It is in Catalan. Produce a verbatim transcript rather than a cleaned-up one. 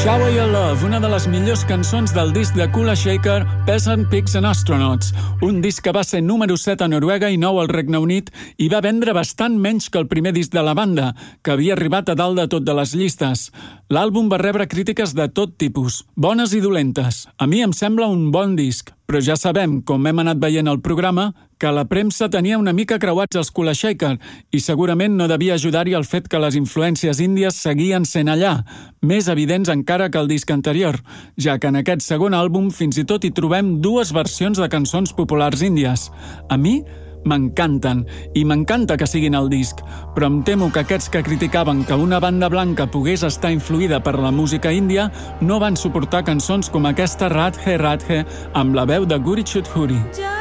Shower Your Love, una de les millors cançons del disc de Kula Shaker, Peasant Pigs and Astronauts, un disc que va ser número set a Noruega i nou al Regne Unit i va vendre bastant menys que el primer disc de la banda, que havia arribat a dalt de tot de les llistes. L'àlbum va rebre crítiques de tot tipus, bones i dolentes. A mi em sembla un bon disc, però ja sabem, com hem anat veient al programa, que la premsa tenia una mica creuats els Kula Shaker i segurament no devia ajudar-hi el fet que les influències índies seguien sent allà, més evidents encara que el disc anterior, ja que en aquest segon àlbum fins i tot hi trobem dues versions de cançons populars índies. A mi m'encanten, i m'encanta que siguin al disc, però em temo que aquests que criticaven que una banda blanca pogués estar influïda per la música índia no van suportar cançons com aquesta Radhe Radhe amb la veu de Guri Chudhuri.